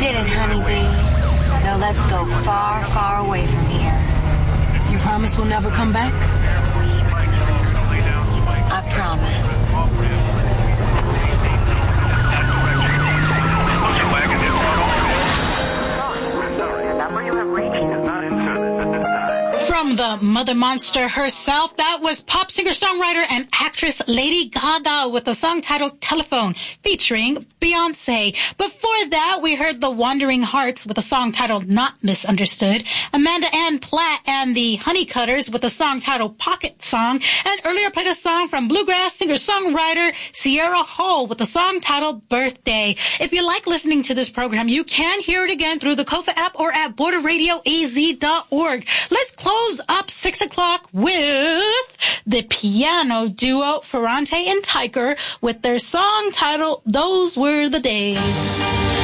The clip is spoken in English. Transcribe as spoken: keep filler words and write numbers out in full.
did it, honeybee. Now let's go far, far away from here. You promise we'll never come back? I promise. From the Mother Monster herself, that was pop singer-songwriter and actress Lady Gaga with a song titled Telephone, featuring Beyonce. Before that, we heard the Wandering Hearts with a song titled Not Misunderstood, Amanda Ann Platt and the Honeycutters with a song titled Pocket Song, and earlier played a song from bluegrass singer-songwriter Sierra Hall with a song titled Birthday. If you like listening to this program, you can hear it again through the Kofa app or at border radio a z dot org. Let's close up six o'clock with the piano duo Ferrante and Tyker with their song titled Those Were the Days.